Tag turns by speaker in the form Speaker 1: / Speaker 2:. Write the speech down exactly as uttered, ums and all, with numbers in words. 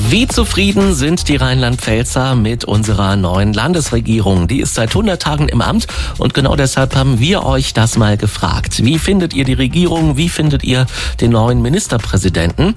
Speaker 1: Wie zufrieden sind die Rheinland-Pfälzer mit unserer neuen Landesregierung? Die ist seit hundert Tagen im Amt und genau deshalb haben wir euch das mal gefragt. Wie findet ihr die Regierung? Wie findet ihr den neuen Ministerpräsidenten?